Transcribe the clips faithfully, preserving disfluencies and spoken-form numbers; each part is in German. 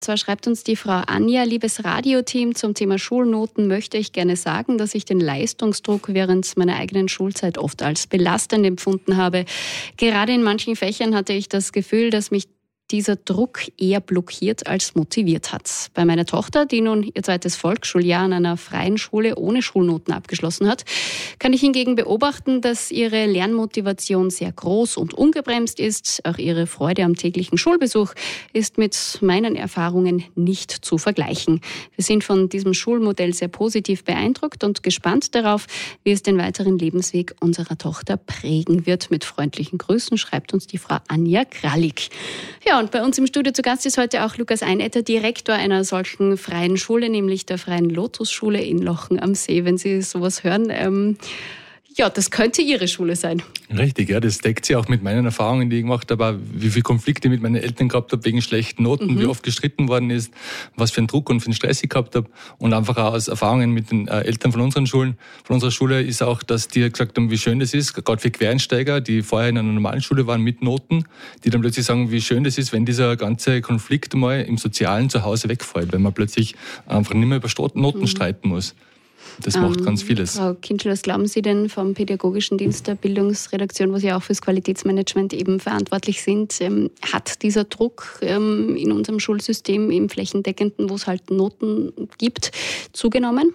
Zwar schreibt uns die Frau Anja: Liebes Radioteam, zum Thema Schulnoten möchte ich gerne sagen, dass ich den Leistungsdruck während meiner eigenen Schulzeit oft als belastend empfunden habe. Gerade in manchen Fächern hatte ich das Gefühl, dass mich dieser Druck eher blockiert als motiviert hat. Bei meiner Tochter, die nun ihr zweites Volksschuljahr an einer freien Schule ohne Schulnoten abgeschlossen hat, kann ich hingegen beobachten, dass ihre Lernmotivation sehr groß und ungebremst ist. Auch ihre Freude am täglichen Schulbesuch ist mit meinen Erfahrungen nicht zu vergleichen. Wir sind von diesem Schulmodell sehr positiv beeindruckt und gespannt darauf, wie es den weiteren Lebensweg unserer Tochter prägen wird. Mit freundlichen Grüßen schreibt uns die Frau Anja Krallig. Ja, und bei uns im Studio zu Gast ist heute auch Lukas Einetter, Direktor einer solchen freien Schule, nämlich der Freien Lotusschule in Lochen am See. Wenn Sie sowas hören, ähm, ja, das könnte Ihre Schule sein. Richtig, ja, das deckt sich auch mit meinen Erfahrungen, die ich gemacht habe, wie viele Konflikte ich mit meinen Eltern gehabt habe wegen schlechten Noten, mhm. wie oft gestritten worden ist, was für einen Druck und für einen Stress ich gehabt habe. Und einfach auch aus Erfahrungen mit den äh, Eltern von unseren Schulen, von unserer Schule, ist auch, dass die gesagt haben, wie schön das ist, gerade für Quereinsteiger, die vorher in einer normalen Schule waren mit Noten, die dann plötzlich sagen, wie schön das ist, wenn dieser ganze Konflikt mal im sozialen Zuhause wegfällt, wenn man plötzlich einfach nicht mehr über Noten mhm. streiten muss. Das macht ähm, ganz vieles. Frau Kinschel, was glauben Sie denn vom Pädagogischen Dienst der Bildungsredaktion, wo Sie auch fürs Qualitätsmanagement eben verantwortlich sind? Ähm, hat dieser Druck ähm, in unserem Schulsystem, im flächendeckenden, wo es halt Noten gibt, zugenommen?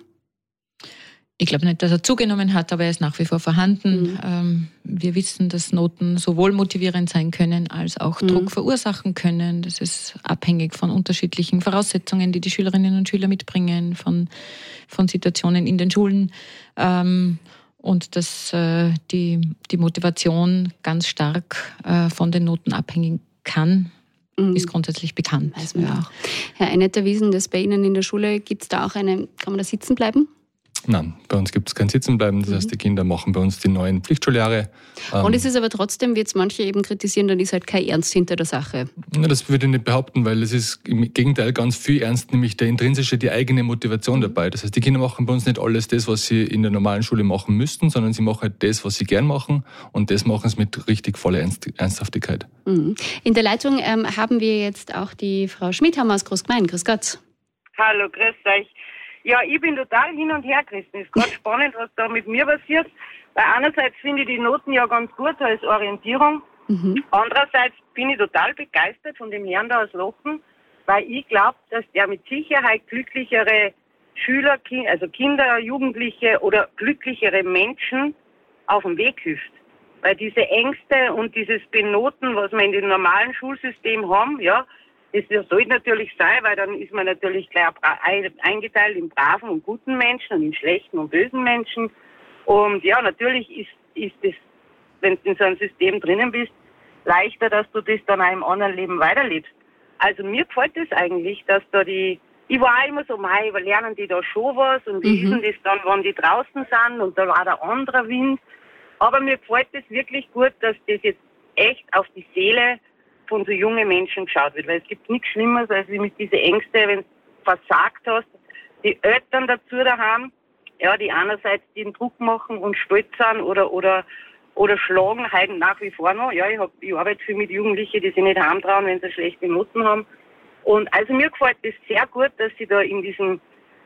Ich glaube nicht, dass er zugenommen hat, aber er ist nach wie vor vorhanden. Mhm. Ähm, wir wissen, dass Noten sowohl motivierend sein können, als auch mhm. Druck verursachen können. Das ist abhängig von unterschiedlichen Voraussetzungen, die die Schülerinnen und Schüler mitbringen, von, von Situationen in den Schulen. Ähm, und dass äh, die, die Motivation ganz stark äh, von den Noten abhängen kann, mhm. ist grundsätzlich bekannt. Weiß man ja auch. Herr Einetter, wie ist denn das bei Ihnen in der Schule? Gibt es da auch eine, kann man da sitzen bleiben? Nein, bei uns gibt es kein Sitzenbleiben. Das mhm. heißt, die Kinder machen bei uns die neuen Pflichtschuljahre. Und es ist aber trotzdem, wie jetzt manche eben kritisieren, dann ist halt kein Ernst hinter der Sache. Ja, das würde ich nicht behaupten, weil es ist im Gegenteil ganz viel ernst, nämlich der intrinsische, die eigene Motivation dabei. Das heißt, die Kinder machen bei uns nicht alles das, was sie in der normalen Schule machen müssten, sondern sie machen halt das, was sie gern machen, und das machen sie mit richtig voller Ernst, Ernsthaftigkeit. Mhm. In der Leitung ähm, haben wir jetzt auch die Frau Schmidhammer aus Großgemein. Grüß Gott. Hallo, grüß euch. Ja, ich bin total hin und her gerissen. Es ist gerade spannend, was da mit mir passiert. Weil einerseits finde ich die Noten ja ganz gut als Orientierung. Mhm. Andererseits bin ich total begeistert von dem Herrn da aus Lochen, weil ich glaube, dass der mit Sicherheit glücklichere Schüler, also Kinder, Jugendliche oder glücklichere Menschen auf dem Weg hilft. Weil diese Ängste und dieses Benoten, was wir in dem normalen Schulsystem haben, ja, das sollte natürlich sein, weil dann ist man natürlich gleich eingeteilt in braven und guten Menschen und in schlechten und bösen Menschen. Und ja, natürlich ist, ist es, wenn du in so einem System drinnen bist, leichter, dass du das dann auch im anderen Leben weiterlebst. Also mir gefällt es das eigentlich, dass da die, ich war auch immer so, mei, lernen die da schon was und wie mhm. ist denn das dann, wenn die draußen sind und da war der andere Wind. Aber mir gefällt es wirklich gut, dass das jetzt echt auf die Seele von so jungen Menschen geschaut wird, weil es gibt nichts Schlimmeres, als wie mit diesen Ängsten, wenn du versagt hast, die Eltern dazu daheim, ja, die einerseits den Druck machen und stolz sind oder, oder, oder schlagen, halt nach wie vor noch. Ja, ich, hab, ich arbeite viel mit Jugendlichen, die sich nicht heimtrauen, wenn sie schlechte Noten haben. Und also mir gefällt das sehr gut, dass sie da in diesem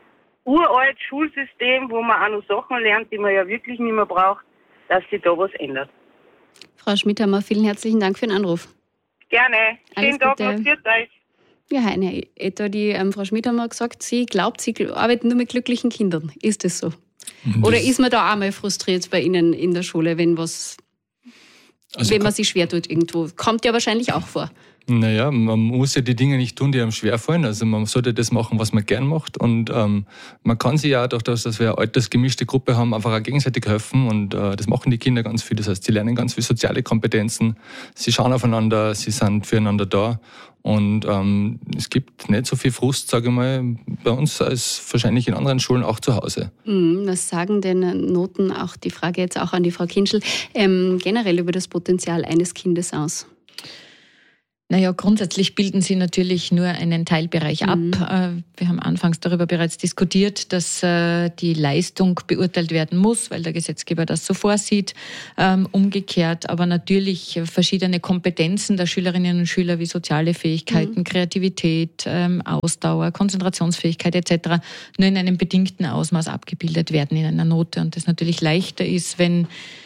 uralt Schulsystem, wo man auch noch Sachen lernt, die man ja wirklich nicht mehr braucht, dass sich da was ändert. Frau Schmidhammer, vielen herzlichen Dank für den Anruf. Gerne. Schönen Tag noch, für euch. Ja, Herr Einetter, die ähm, Frau Schmidhammer hat gesagt, sie glaubt, sie arbeitet nur mit glücklichen Kindern. Ist das so? Das Oder ist man da auch mal frustriert bei Ihnen in der Schule, wenn was, also wenn man sich schwer tut irgendwo? Kommt ja wahrscheinlich auch vor. Naja, man muss ja die Dinge nicht tun, die einem schwerfallen. Also man sollte das machen, was man gern macht. Und ähm, man kann sich ja durch das, dass wir eine altersgemischte Gruppe haben, einfach auch gegenseitig helfen. Und äh, das machen die Kinder ganz viel. Das heißt, sie lernen ganz viel soziale Kompetenzen. Sie schauen aufeinander, sie sind füreinander da. Und ähm, es gibt nicht so viel Frust, sage ich mal, bei uns als wahrscheinlich in anderen Schulen auch zu Hause. Mhm, was sagen denn Noten, auch die Frage jetzt auch an die Frau Kinschel, ähm, generell über das Potenzial eines Kindes aus? Naja, grundsätzlich bilden sie natürlich nur einen Teilbereich ab. Mhm. Wir haben anfangs darüber bereits diskutiert, dass die Leistung beurteilt werden muss, weil der Gesetzgeber das so vorsieht. Umgekehrt aber natürlich verschiedene Kompetenzen der Schülerinnen und Schüler wie soziale Fähigkeiten, mhm. Kreativität, Ausdauer, Konzentrationsfähigkeit et cetera nur in einem bedingten Ausmaß abgebildet werden in einer Note. Und das natürlich leichter ist, wenn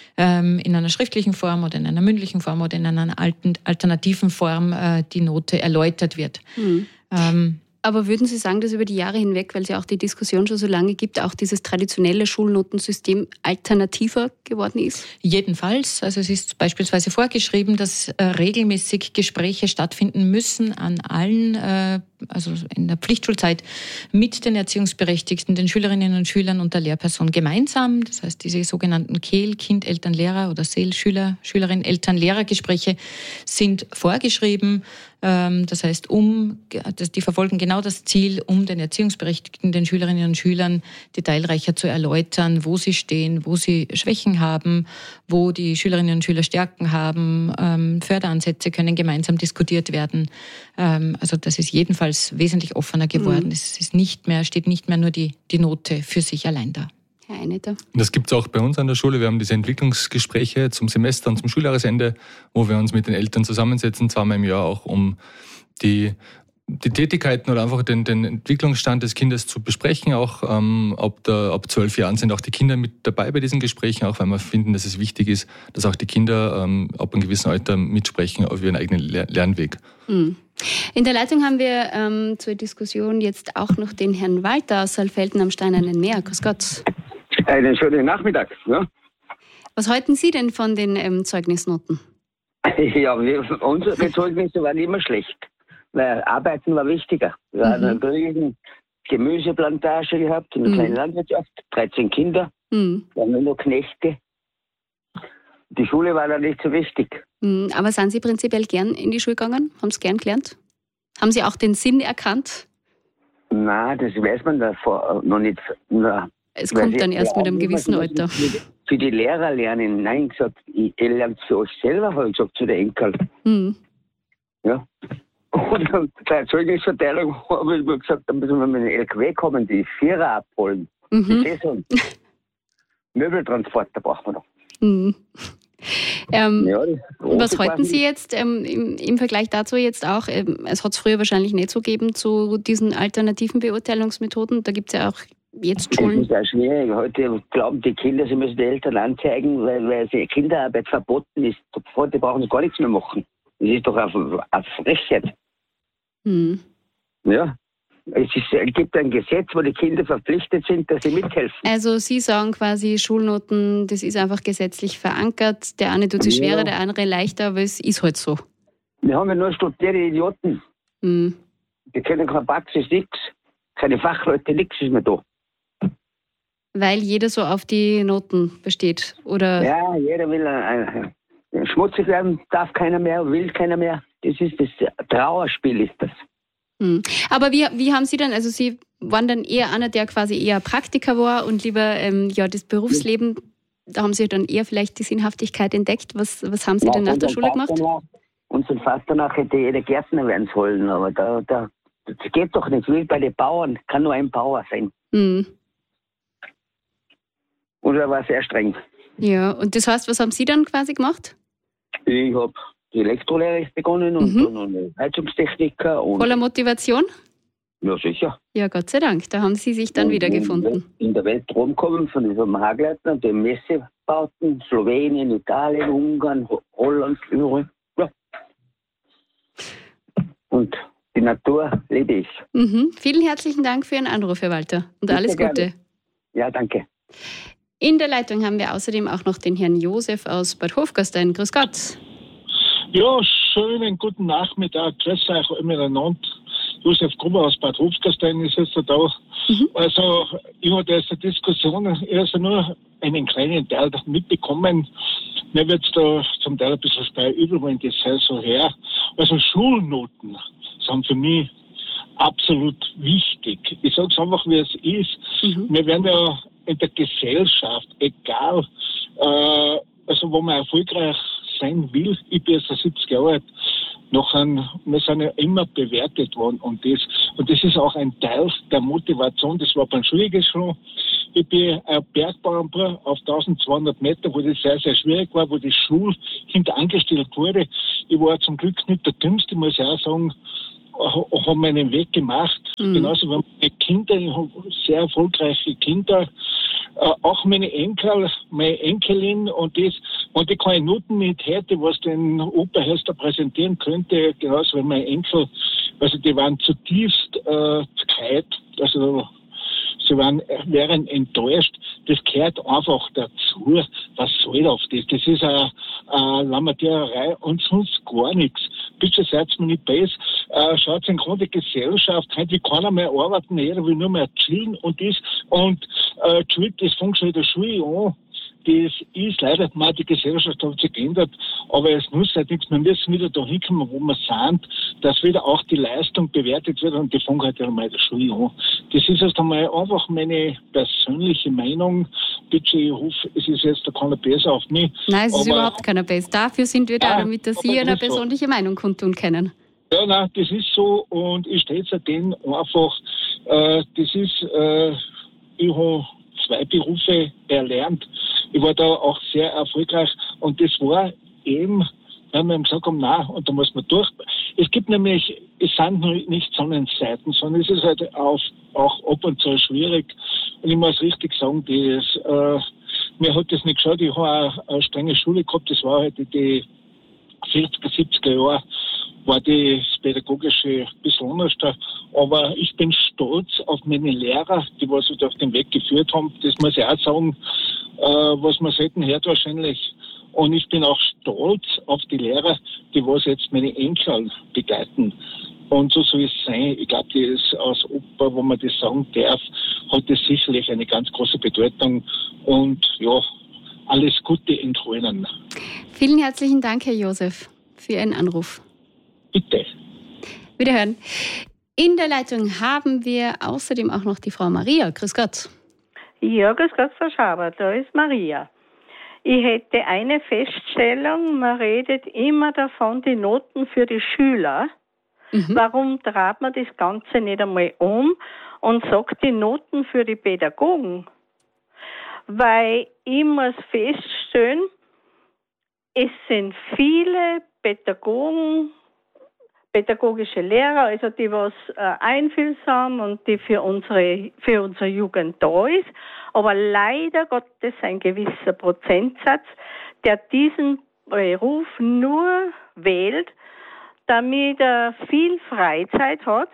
in einer schriftlichen Form oder in einer mündlichen Form oder in einer alten, alternativen Form äh, die Note erläutert wird. Mhm. Ähm, Aber würden Sie sagen, dass über die Jahre hinweg, weil es ja auch die Diskussion schon so lange gibt, auch dieses traditionelle Schulnotensystem alternativer geworden ist? Jedenfalls. Also es ist beispielsweise vorgeschrieben, dass äh, regelmäßig Gespräche stattfinden müssen an allen, äh, also in der Pflichtschulzeit, mit den Erziehungsberechtigten, den Schülerinnen und Schülern und der Lehrperson gemeinsam. Das heißt, diese sogenannten K E L, Kind, Eltern, Lehrer oder S E L, Schüler, Schülerin, Eltern, Lehrergespräche sind vorgeschrieben. Das heißt, um, die verfolgen genau das Ziel, um den Erziehungsberechtigten, den Schülerinnen und Schülern detailreicher zu erläutern, wo sie stehen, wo sie Schwächen haben, wo die Schülerinnen und Schüler Stärken haben. Förderansätze können gemeinsam diskutiert werden. Also das ist jedenfalls wesentlich offener geworden. Mhm. Es ist nicht mehr, steht nicht mehr nur die, die Note für sich allein da. Herr Eineter. Das gibt es auch bei uns an der Schule. Wir haben diese Entwicklungsgespräche zum Semester und zum Schuljahresende, wo wir uns mit den Eltern zusammensetzen, zweimal im Jahr auch, um die, die Tätigkeiten oder einfach den, den Entwicklungsstand des Kindes zu besprechen. Auch ähm, ab, der, ab zwölf Jahren sind auch die Kinder mit dabei bei diesen Gesprächen, auch weil wir finden, dass es wichtig ist, dass auch die Kinder ähm, ab einem gewissen Alter mitsprechen auf ihren eigenen Lernweg. Mhm. In der Leitung haben wir ähm, zur Diskussion jetzt auch noch den Herrn Walter aus Saalfelden am Steinernen Meer. Grüß Gott. Einen schönen Nachmittag. Ja. Was halten Sie denn von den ähm, Zeugnisnoten? Ja, wir, unsere Zeugnisse waren immer schlecht, weil Arbeiten war wichtiger. Wir haben eine riesen Gemüseplantage gehabt, eine mhm. kleine Landwirtschaft, dreizehn Kinder, mhm. wir haben nur noch Knechte. Die Schule war da nicht so wichtig. Mhm. Aber sind Sie prinzipiell gern in die Schule gegangen? Haben Sie gern gelernt? Haben Sie auch den Sinn erkannt? Nein, das weiß man davor noch nicht. Na, es kommt dann erst mit einem gewissen Alter. Für die Lehrer lernen. Nein, gesagt, ich lerne für euch selber, habe ich gesagt, zu der Enkel. Mhm. Ja. Und bei der Zeugnisverteilung habe ich mir gesagt, da müssen wir mit dem L K W kommen, die Vierer abholen. Mhm. Die Saison. Möbeltransporter brauchen wir noch. Mhm. Ähm, ja, was halten Sie jetzt ähm, im, im Vergleich dazu jetzt auch, ähm, es hat es früher wahrscheinlich nicht so gegeben, zu diesen alternativen Beurteilungsmethoden, da gibt es ja auch jetzt Schulen. Das ist auch schwierig. Heute glauben die Kinder, sie müssen die Eltern anzeigen, weil, weil sie Kinderarbeit verboten ist. Heute brauchen sie gar nichts mehr machen. Das ist doch eine, eine Frechheit. Hm. Ja. Es, ist, es gibt ein Gesetz, wo die Kinder verpflichtet sind, dass sie mithelfen. Also Sie sagen quasi, Schulnoten, das ist einfach gesetzlich verankert. Der eine tut sich schwerer, ja. der andere leichter, aber es ist halt so. Wir haben ja nur studierte Idioten. Hm. Die kennen keine Praxis, nichts. Keine Fachleute, nichts ist mehr da. Weil jeder so auf die Noten besteht, oder? Ja, jeder will ein, ein, schmutzig werden, darf keiner mehr, will keiner mehr. Das ist das Trauerspiel, ist das. Hm. Aber wie, wie haben Sie dann, also Sie waren dann eher einer, der quasi eher Praktiker war und lieber ähm, ja, das Berufsleben, da haben Sie dann eher vielleicht die Sinnhaftigkeit entdeckt. Was, was haben Sie ja, denn nach der Schule gemacht? Danach, unseren Vater danach hätte jeder Gärtner werden sollen, aber da, da, das geht doch nicht. Wie bei den Bauern, kann nur ein Bauer sein. Hm. Und er war sehr streng. Ja, und das heißt, was haben Sie dann quasi gemacht? Ich habe die Elektrolehre begonnen und mhm. dann eine Heizungstechniker. Und voller Motivation? Ja, sicher. Ja, Gott sei Dank, da haben Sie sich dann und wiedergefunden. In der Welt rumkommen von diesem Hagleitner, den Messebauten, Slowenien, Italien, Ungarn, Holland, überall. Ja. Und die Natur liebe ich. Mhm. Vielen herzlichen Dank für Ihren Anruf, Herr Walter. Und Bitte alles Gute. Gerne. Ja, danke. In der Leitung haben wir außerdem auch noch den Herrn Josef aus Bad Hofgastein. Grüß Gott. Ja, schönen guten Nachmittag. Grüß euch alle miteinander. Josef Gruber aus Bad Hofgastein ist jetzt da. Mhm. Also, ich habe aus der Diskussion also nur einen kleinen Teil mitbekommen. Mir wird es da zum Teil ein bisschen steil übel, wenn das so her. Also, Schulnoten sind für mich absolut wichtig. Ich sage es einfach, wie es ist. Mhm. Wir werden ja in der Gesellschaft, egal, äh, also wo man erfolgreich sein will, ich bin jetzt siebzig Jahre alt, Nachher, wir sind ja immer bewertet worden und das, und das ist auch ein Teil der Motivation. Das war beim Schwierigen schon. Ich bin ein Bergbauernbauer auf eintausendzweihundert Meter, wo das sehr, sehr schwierig war, wo die Schule hinterangestellt wurde. Ich war zum Glück nicht der Dümmste, muss ich auch sagen, habe meinen Weg gemacht. Mhm. Genauso wie meine Kinder, ich habe sehr erfolgreiche Kinder, äh, auch meine Enkel, meine Enkelin und das, und ich keine Noten nicht hätte, was den Opa Hester präsentieren könnte, genauso wie meine Enkel, also die waren zutiefst äh, kalt, also sie waren, wären enttäuscht. Das gehört einfach dazu. Was soll auf das? Das ist eine, eine Lamadiererei und sonst gar nichts. Bitte seid mir nicht besser. Äh, schaut in gerade die Gesellschaft, heute will keiner mehr arbeiten, jeder will nur mehr chillen und das. Und äh, das fängt schon in der Schule an. Das ist leider mal, die Gesellschaft hat sich geändert, aber es muss halt nichts. Wir müssen wieder da hinkommen, wo wir sind, dass wieder auch die Leistung bewertet wird und die fangen halt einmal in der Schule an. Das ist erst einmal einfach meine persönliche Meinung. Bitte, ich hoffe, es ist jetzt da keiner besser auf mich. Nein, es ist überhaupt keiner besser. Dafür sind wir da, ja, damit dass Sie eine persönliche so. Meinung kundtun können. Ja, nein, das ist so und ich stehe zu denen einfach, äh, das ist, äh, ich habe zwei Berufe erlernt. Ich war da auch sehr erfolgreich und das war eben, wenn wir gesagt haben, nein, und da muss man durch. Es gibt nämlich, es sind nur nicht Sonnenseiten, sondern es ist halt auch, auch ab und zu schwierig. Und ich muss richtig sagen, das, äh, mir hat das nicht geschaut. Ich habe auch eine strenge Schule gehabt, das war halt die vierziger, siebziger Jahre, war das Pädagogische ein bisschen anders. Aber ich bin stolz auf meine Lehrer, die was uns auf den Weg geführt haben. Das muss ich auch sagen, äh, was man selten hört wahrscheinlich. Und ich bin auch stolz auf die Lehrer, die was jetzt meine Enkel begleiten. Und so soll es sein. Ich glaube, das als Opa, wo man das sagen darf, hat das sicherlich eine ganz große Bedeutung. Und ja, alles Gute in Trönen. Vielen herzlichen Dank, Herr Josef, für Ihren Anruf. Bitte. Wiederhören. In der Leitung haben wir außerdem auch noch die Frau Maria. Grüß Gott. Ja, grüß Gott, Frau Schaber. Da ist Maria. Ich hätte eine Feststellung. Man redet immer davon, die Noten für die Schüler. Mhm. Warum treibt man das Ganze nicht einmal um und sagt die Noten für die Pädagogen? Weil ich muss feststellen, es sind viele Pädagogen, pädagogische Lehrer, also die was äh, einfühlsam und die für unsere für unsere Jugend da ist, aber leider Gottes ein gewisser Prozentsatz, der diesen Beruf nur wählt, damit er viel Freizeit hat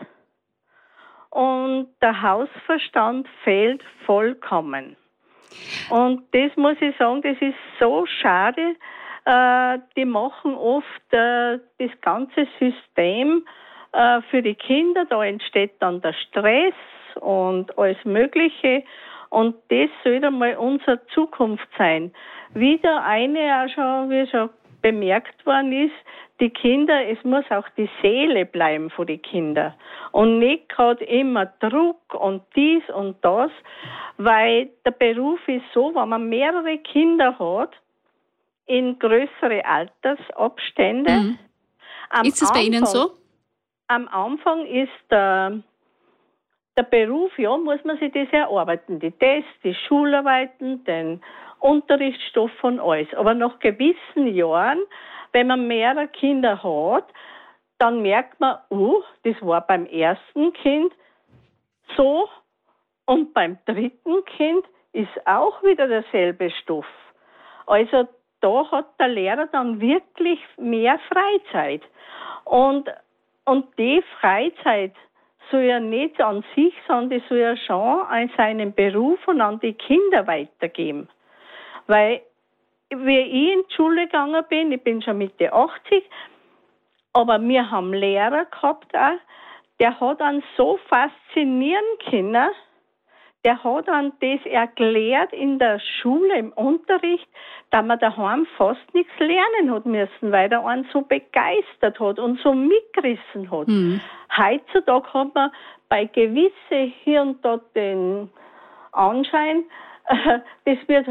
und der Hausverstand fehlt vollkommen. Und das muss ich sagen, das ist so schade. Äh, die machen oft äh, das ganze System äh, für die Kinder. Da entsteht dann der Stress und alles Mögliche. Und das sollte mal unsere Zukunft sein. Wie der eine auch schon, wie schon bemerkt worden ist, die Kinder, es muss auch die Seele bleiben von den Kindern. Und nicht gerade immer Druck und dies und das, weil der Beruf ist so, wenn man mehrere Kinder hat, in größere Altersabstände. Mhm. Ist es bei Ihnen so? Am Anfang ist der, der Beruf, ja, muss man sich das erarbeiten. Die Tests, die Schularbeiten, den Unterrichtsstoff und alles. Aber nach gewissen Jahren, wenn man mehrere Kinder hat, dann merkt man, oh, das war beim ersten Kind so und beim dritten Kind ist auch wieder derselbe Stoff. Also da hat der Lehrer dann wirklich mehr Freizeit. Und, und die Freizeit soll ja nicht an sich, sondern die soll ja schon an seinen Beruf und an die Kinder weitergeben. Weil, wie ich in die Schule gegangen bin, ich bin schon Mitte achtzig, aber wir haben Lehrer gehabt auch, der hat dann so faszinieren können, der hat dann das erklärt in der Schule, im Unterricht, dass man daheim fast nichts lernen hat müssen, weil der einen so begeistert hat und so mitgerissen hat. Mhm. Heutzutage hat man bei gewissen hier und dort den Anschein, das wird halt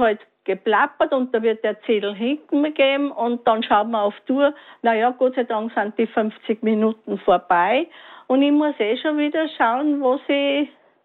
geplappert und da wird der Zettel hingegeben und dann schaut man auf die Uhr, naja, Gott sei Dank sind die fünfzig Minuten vorbei und ich muss eh schon wieder schauen, was ich...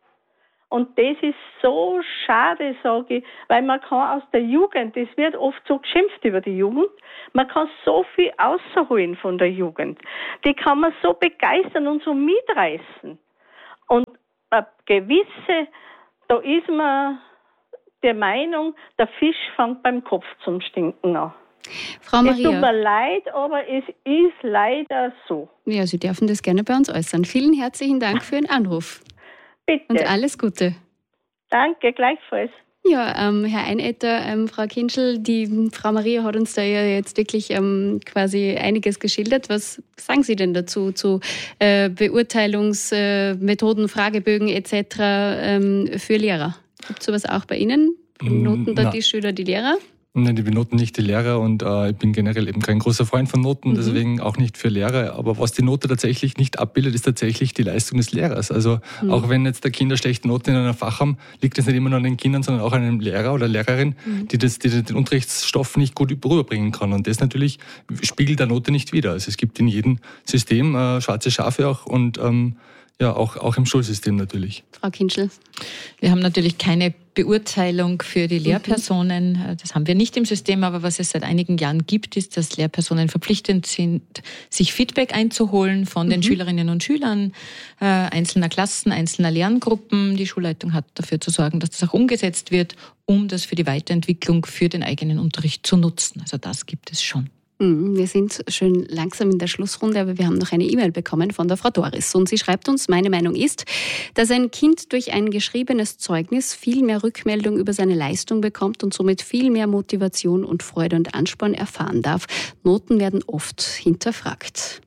Und das ist so schade, sage ich, weil man kann aus der Jugend, es wird oft so geschimpft über die Jugend, man kann so viel rausholen von der Jugend. Die kann man so begeistern und so mitreißen. Und eine gewisse, da ist man der Meinung, der Fisch fängt beim Kopf zum Stinken an. Frau Maria. Es tut mir leid, aber es ist leider so. Ja, Sie dürfen das gerne bei uns äußern. Vielen herzlichen Dank für Ihren Anruf. Bitte. Und alles Gute. Danke, gleichfalls. Ja, ähm, Herr Einetter, ähm, Frau Kinschel, die Frau Maria hat uns da ja jetzt wirklich ähm, quasi einiges geschildert. Was sagen Sie denn dazu, zu äh, Beurteilungsmethoden, äh, Fragebögen et cetera ähm, für Lehrer? Gibt es sowas auch bei Ihnen? Benoten da die Schüler die Lehrer? Nein, die benoten nicht die Lehrer und äh, ich bin generell eben kein großer Freund von Noten, mhm. deswegen auch nicht für Lehrer. Aber was die Note tatsächlich nicht abbildet, ist tatsächlich die Leistung des Lehrers. Also mhm. auch wenn jetzt der Kinder schlechte Noten in einem Fach haben, liegt das nicht immer nur an den Kindern, sondern auch an einem Lehrer oder Lehrerin, mhm. die, das, die den Unterrichtsstoff nicht gut rüberbringen kann. Und das natürlich spiegelt der Note nicht wider. Also es gibt in jedem System äh, schwarze Schafe auch und ähm, ja, auch, auch im Schulsystem natürlich. Frau Kinschel. Wir haben natürlich keine Beurteilung für die Lehrpersonen. Das haben wir nicht im System, aber was es seit einigen Jahren gibt, ist, dass Lehrpersonen verpflichtet sind, sich Feedback einzuholen von den mhm. Schülerinnen und Schülern äh, einzelner Klassen, einzelner Lerngruppen. Die Schulleitung hat dafür zu sorgen, dass das auch umgesetzt wird, um das für die Weiterentwicklung, für den eigenen Unterricht zu nutzen. Also das gibt es schon. Wir sind schön langsam in der Schlussrunde, aber wir haben noch eine E-Mail bekommen von der Frau Doris. Und sie schreibt uns, meine Meinung ist, dass ein Kind durch ein geschriebenes Zeugnis viel mehr Rückmeldung über seine Leistung bekommt und somit viel mehr Motivation und Freude und Ansporn erfahren darf. Noten werden oft hinterfragt.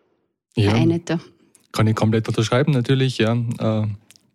Ja, Herr Einetter. Kann ich komplett unterschreiben, natürlich, ja, äh,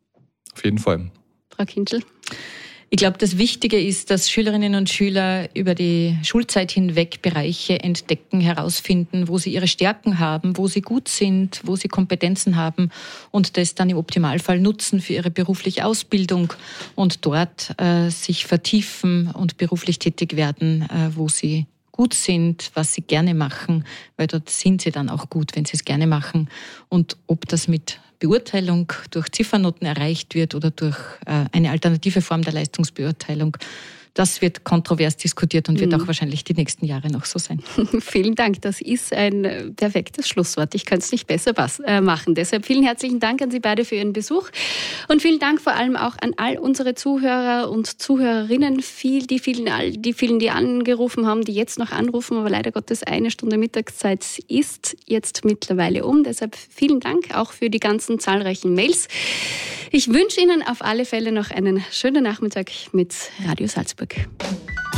auf jeden Fall. Frau Kinschel. Ich glaube, das Wichtige ist, dass Schülerinnen und Schüler über die Schulzeit hinweg Bereiche entdecken, herausfinden, wo sie ihre Stärken haben, wo sie gut sind, wo sie Kompetenzen haben und das dann im Optimalfall nutzen für ihre berufliche Ausbildung und dort äh, sich vertiefen und beruflich tätig werden, äh, wo sie gut sind, was sie gerne machen, weil dort sind sie dann auch gut, wenn sie es gerne machen. Und ob das mit Beurteilung durch Ziffernoten erreicht wird oder durch äh, eine alternative Form der Leistungsbeurteilung, das wird kontrovers diskutiert und wird auch wahrscheinlich die nächsten Jahre noch so sein. Vielen Dank, das ist ein perfektes Schlusswort. Ich könnte es nicht besser machen. Deshalb vielen herzlichen Dank an Sie beide für Ihren Besuch und vielen Dank vor allem auch an all unsere Zuhörer und Zuhörerinnen, viel, die vielen, die vielen, die angerufen haben, die jetzt noch anrufen, aber leider Gottes eine Stunde Mittagszeit ist jetzt mittlerweile um. Deshalb vielen Dank auch für die ganzen zahlreichen Mails. Ich wünsche Ihnen auf alle Fälle noch einen schönen Nachmittag mit Radio Salzburg.